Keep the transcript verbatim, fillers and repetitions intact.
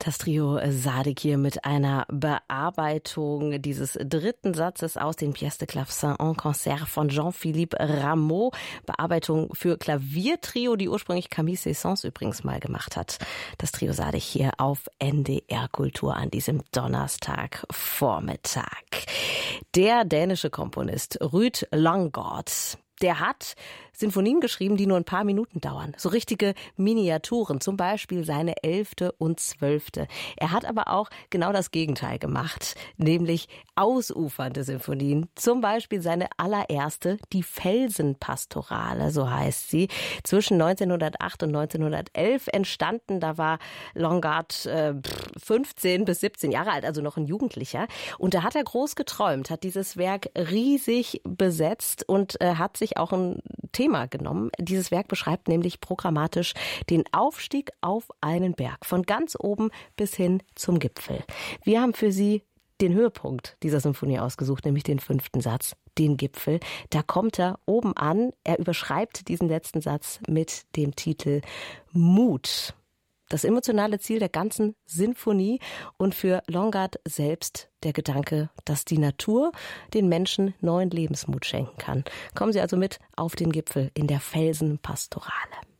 Das Trio Sadik hier mit einer Bearbeitung dieses dritten Satzes aus den Pièces de Clavecin en Concert von Jean-Philippe Rameau. Bearbeitung für Klaviertrio, die ursprünglich Camille Saint-Saëns übrigens mal gemacht hat. Das Trio Sadik hier auf N D R Kultur an diesem Donnerstagvormittag. Der dänische Komponist Ruud Langgaard, der hat Sinfonien geschrieben, die nur ein paar Minuten dauern. So richtige Miniaturen, zum Beispiel seine elfte und zwölfte. Er hat aber auch genau das Gegenteil gemacht, nämlich ausufernde Sinfonien. Zum Beispiel seine allererste, die Felsenpastorale, so heißt sie. Zwischen neunzehnhundertacht und neunzehnhundertelf entstanden. Da war Langgaard äh, fünfzehn bis siebzehn Jahre alt, also noch ein Jugendlicher. Und da hat er groß geträumt, hat dieses Werk riesig besetzt und äh, hat sich auch ein Thema genommen. Dieses Werk beschreibt nämlich programmatisch den Aufstieg auf einen Berg, von ganz oben bis hin zum Gipfel. Wir haben für Sie den Höhepunkt dieser Symphonie ausgesucht, nämlich den fünften Satz, den Gipfel. Da kommt er oben an. Er überschreibt diesen letzten Satz mit dem Titel Mut. Das emotionale Ziel der ganzen Sinfonie und für Langgaard selbst der Gedanke, dass die Natur den Menschen neuen Lebensmut schenken kann. Kommen Sie also mit auf den Gipfel in der Felsenpastorale.